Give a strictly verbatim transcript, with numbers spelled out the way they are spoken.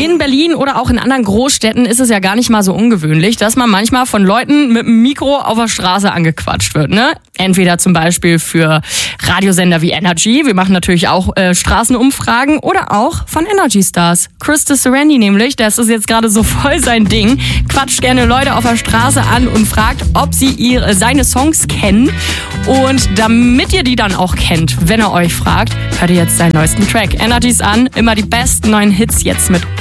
In Berlin oder auch in anderen Großstädten ist es ja gar nicht mal so ungewöhnlich, dass man manchmal von Leuten mit einem Mikro auf der Straße angequatscht wird, ne? Entweder zum Beispiel für Radiosender wie Energy, wir machen natürlich auch äh, Straßenumfragen, oder auch von Energy Stars. Chris Serenity nämlich, das ist jetzt gerade so voll sein Ding, quatscht gerne Leute auf der Straße an und fragt, ob sie ihre, seine Songs kennen. Und damit ihr die dann auch kennt, wenn er euch fragt, hört ihr jetzt seinen neuesten Track. Energy's an, immer die besten neuen Hits jetzt mit